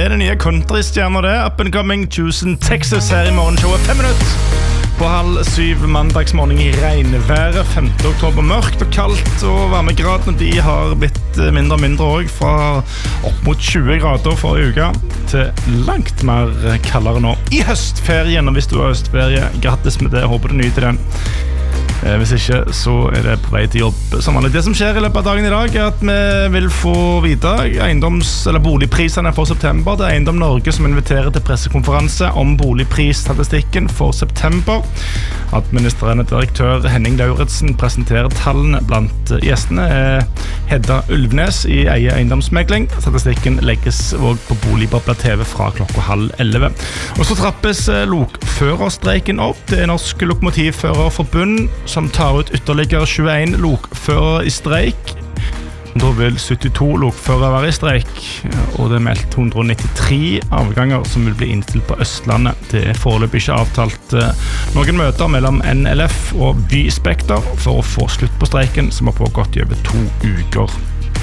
det nye countrystjerner det. Up and coming Houston, Texas her I morgenshowet. 5 minutter på 6:30 mandagsmorgen I regnværet. 5. oktober, mørkt og kaldt, og varmegradene de har blitt mindre og mindre også, fra opp mot 20 grader forrige uke til langt mer kaldere nå. I høstferien, og hvis du har høstferie, grattis med det, håper du nyter den. Hvis ikke, så det på vei til jobb som vanlig. Det som skjer I løpet av dagen I dag at vi vil få vite boligprisene for september. Det Eiendom Norge som inviterer til pressekonferanse om boligprisstatistikken for september. Administrerende direktør Henning Lauritsen presenterer tallene blant gjestene. Hedda Ulvnes I Eie Eiendomsmegling. Statistikken legges også på Boligbobla TV fra 11:30. Og så trappes lokførerstreiken opp. Det Norsk Lokomotivførerforbund som tar ut ytterligere 21 lokførere I streik. Da vil 72 lokførere være I streik, og det meldt 193 avganger som vil bli innstilt på Østlandet. Det foreløpig ikke avtalt noen møter mellom NLF og Byspekter for å få slutt på streiken, som har pågått I over 2 uker.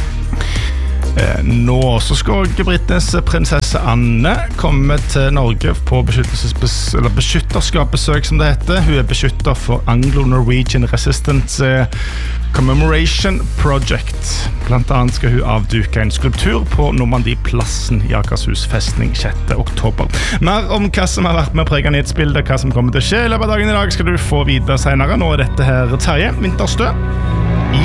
Nå så skal Britenes prinsesse Anne komme til Norge på beskytterskapsbesøk som det heter. Hun beskytter for Anglo-Norwegian Resistance Commemoration Project. Blant annet skal hun avduke en skulptur på Normandie-plassen I Akershus festning 6. oktober. Mer om hva som har vært med å prege nyhetsbildet, hva som kommer til å skje I løpet av dagen I dag, skal du få vite senere. Nå dette her Terje Vinterstø.